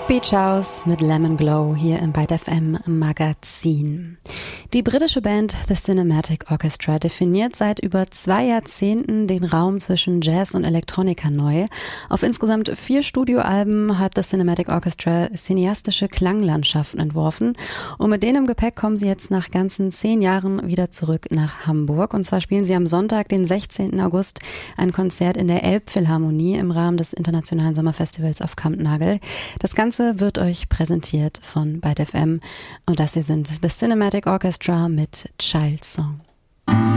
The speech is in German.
Beach House mit Lemon Glow hier im Byte FM Magazin. Die britische Band The Cinematic Orchestra definiert seit über 2 Jahrzehnten den Raum zwischen Jazz und Elektronika neu. Auf insgesamt 4 Studioalben hat The Cinematic Orchestra cineastische Klanglandschaften entworfen und mit denen im Gepäck kommen sie jetzt nach ganzen 10 Jahren wieder zurück nach Hamburg. Und zwar spielen sie am Sonntag, den 16. August, ein Konzert in der Elbphilharmonie im Rahmen des Internationalen Sommerfestivals auf Kampnagel. Das Ganze wird euch präsentiert von Byte FM und das hier sind The Cinematic Orchestra mit Child Song.